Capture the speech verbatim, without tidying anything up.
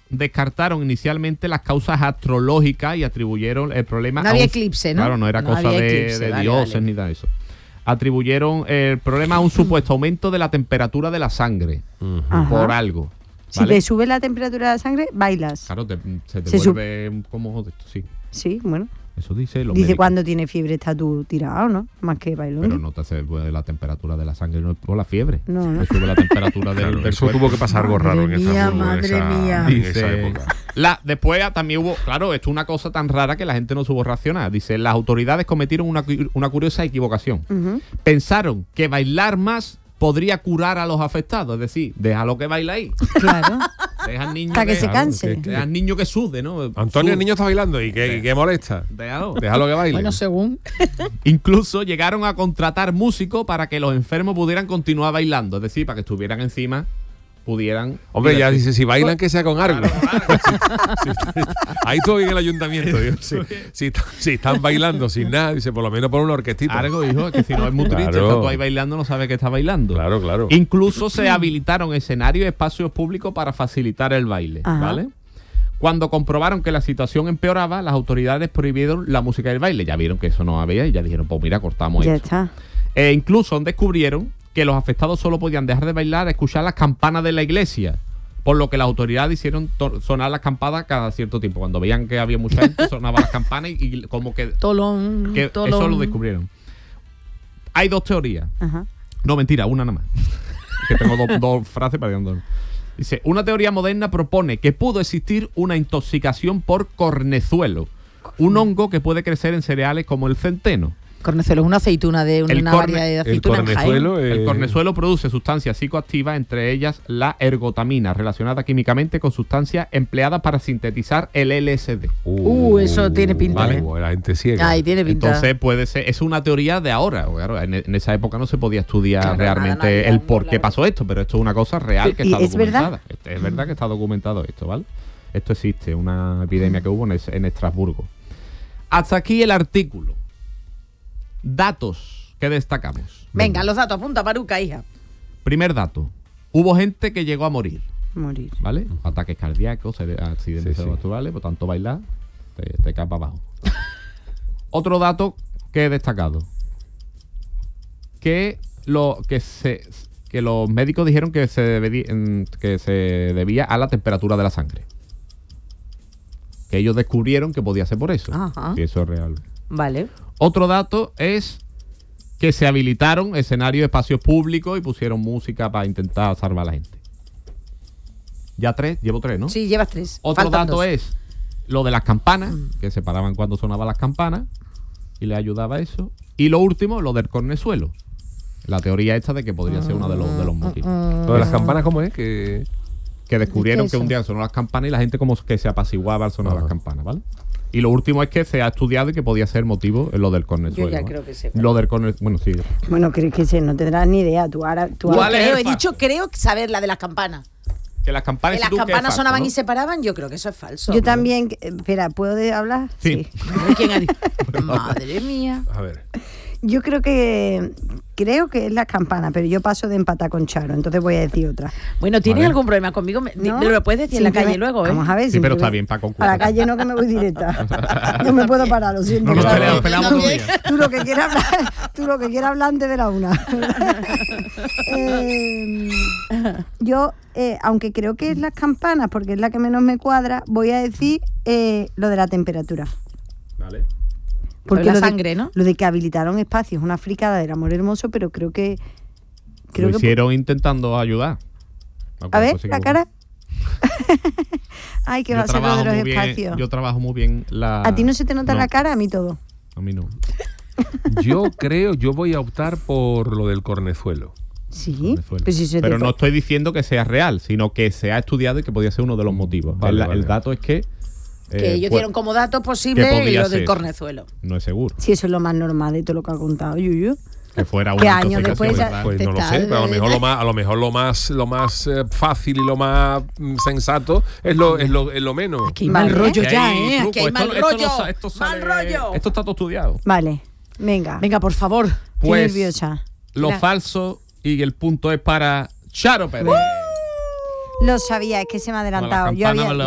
descartaron inicialmente las causas astrológicas y atribuyeron el problema... No a había un, eclipse, ¿no? Claro, no era no cosa de, eclipse, de vale, dioses vale. ni nada de eso. Atribuyeron el problema a un supuesto aumento de la temperatura de la sangre Ajá. por algo. Si ¿vale? te sube la temperatura de la sangre, bailas. Claro, te- se te Se sub- vuelve como de esto, sí. Sí, bueno. Eso dice lo Dice cuando tiene fiebre está tú tirado, ¿no? Más que bailón. Pero no te hace pues, la temperatura de la sangre, no es por la fiebre. No, no. Te sube la temperatura del, Claro, del eso cuerpo. tuvo que pasar algo raro en Madre esa, mía, madre en esa, mía. en Dice, esa época. la, después también hubo, claro, esto es una cosa tan rara que la gente no supo reaccionar. Dice, las autoridades cometieron una, cu- una curiosa equivocación. Ujú. Pensaron que bailar más podría curar a los afectados. Es decir, déjalo que baile ahí. Claro. Deja al niño Hasta que se claro, canse. que- Deja al niño que sude, ¿no? Antonio, Sude. el niño está bailando y que, y que molesta. Déjalo. Déjalo que baile. Bueno, según. Incluso llegaron a contratar músicos para que los enfermos pudieran continuar bailando. Es decir, para que estuvieran encima, pudieran... Hombre, ya divertirse. dice, si bailan que sea con algo. Sí, sí, ahí estuvo bien el ayuntamiento. Digo, si, si, si están bailando sin nada, dice, por lo menos por una orquestita. Algo, hijo, es que si no es muy triste, Claro. está tú ahí bailando, no sabe que está bailando. Claro, claro. Incluso se habilitaron escenarios y espacios públicos para facilitar el baile, Ajá. ¿vale? Cuando comprobaron que la situación empeoraba, las autoridades prohibieron la música y el baile. Ya vieron que eso no había y ya dijeron, pues mira, cortamos Ya esto. está. E incluso descubrieron que los afectados solo podían dejar de bailar a escuchar las campanas de la iglesia. Por lo que las autoridades hicieron to- sonar las campanas cada cierto tiempo. Cuando veían que había mucha gente, sonaban las campanas y, y como que, Tolón, que tolón. eso lo descubrieron. Hay dos teorías. Ajá. No, mentira, una nada más. Que tengo dos, dos frases para decir. Dice, una teoría moderna propone que pudo existir una intoxicación por cornezuelo, un hongo que puede crecer en cereales como el centeno. Cornezuelo es una aceituna de una, El una corne- variedad de El aceituna en Jaén. cornezuelo, eh, El cornezuelo produce sustancias psicoactivas, entre ellas la ergotamina, relacionada químicamente con sustancias empleadas para sintetizar el L S D. Uh, eso tiene pinta, Vale. Uh, la gente ciega. Ahí tiene pinta. Entonces puede ser, es una teoría de ahora. Claro, en, en esa época no se podía estudiar Claro, realmente nada, nada, el no, por qué claro. pasó esto, pero esto es una cosa real que ¿Y- está y es verdad? documentada. Es, es verdad que está documentado esto, ¿vale? Esto existe, una epidemia que hubo en, es- en Estrasburgo. Hasta aquí el artículo. Datos que destacamos. Venga, los datos, apunta, Maruca, hija. Primer dato. Hubo gente que llegó a morir, Morir. ¿vale? Ataques cardíacos, cere- accidentes Sí, sí. cerebrales, por tanto bailar, te, te cae para abajo. Otro dato que he destacado. Que, lo, que, se, que los médicos dijeron que se, debí- en- que se debía a la temperatura de la sangre. Que ellos descubrieron que podía ser por eso. Ajá. Y eso es real. Vale. Otro dato es que se habilitaron escenarios, espacios públicos y pusieron música para intentar salvar a la gente. Ya tres, llevo tres, ¿no? Sí, llevas tres. Otro Faltan dato dos. es lo de las campanas, que se paraban cuando sonaban las campanas y le ayudaba eso. Y lo último, lo del cornezuelo. La teoría esta de que podría ser uno de los, de los motivos. Lo de las campanas, ¿cómo es? Que Que descubrieron ¿Qué que es un eso? día sonó las campanas y la gente como que se apaciguaba al sonar Ajá. las campanas, ¿vale? Y lo último es que se ha estudiado y que podía ser motivo lo del cornezuelo. Yo ya ¿vale? creo que sé. Lo del cornezuelo, bueno, sí. Bueno, crees que se no tendrás ni idea. Tú ahora. Tú Yo ahora ¿Cuál es creo, el he fa- dicho, creo saber la de las campanas. Que las campanas, Que las tú que es campanas falso, sonaban ¿no? y se paraban, yo creo que eso es falso. Yo también. eh, Espera, ¿puedo de- hablar? Sí. ¿Quién ha dicho? Madre mía. a ver. Yo creo que. Creo que es las campanas, pero yo paso de empatar con Charo, entonces voy a decir otra. Bueno, ¿tienes Vale. algún problema conmigo? Me, ¿No? me lo puedes decir en la calle Simplemente- luego, ¿eh? Vamos a ver. Sí, pero está simplemente- bien, Paco. A la calle no, que me voy directa. No me puedo parar, lo siento. No nos Charo. peleamos, peleamos Tú- todo el día. Tú lo que quieras hablar, tú lo que quieras hablar antes de la una. Eh, yo, eh, aunque creo que es las campanas, porque es la que menos me cuadra, voy a decir eh, lo de la temperatura. Vale. Porque la lo de- sangre, ¿no? Lo de que habilitaron espacios, una fricada del amor hermoso, pero creo que. Creo Lo que hicieron intentando ayudar. a ver, Pues sí que la lo- cara. Ay, que Yo va a ser lo de trabajo los muy bien- espacios. Yo trabajo muy bien la... ¿A ti no se te nota No, la cara? A mí todo. A mí no. Yo creo, yo voy a optar por lo del cornezuelo. Sí. Venezuela. Pues si se te Pero no fue- estoy diciendo que sea real, sino que se ha estudiado y que podía ser uno de los motivos. Vale, el, vale. el dato es que... Que eh, ellos pues, dieron como dato posible que podía lo del ser. cornezuelo. No es seguro. Si eso es lo más normal de todo lo que ha contado Yuyu. Que fuera ¿Qué una años intoxicación, después ya- ¿verdad? Pues Te no lo está- sé, pero a lo mejor lo más, a lo mejor lo más, lo más eh, fácil y lo más mm, sensato es lo, es lo, es lo menos. Aquí hay Vale. mal rollo Que ya, hay ¿eh? truco. Aquí hay Esto- mal esto rollo. no sa- esto Mal sale- rollo. Esto está todo estudiado. Vale, venga. Venga, por favor. Estoy Pues nerviosa. lo Mira. falso y el punto es para Charo Pérez. Lo sabía, es que se me ha adelantado. Con las Yo había, campanas me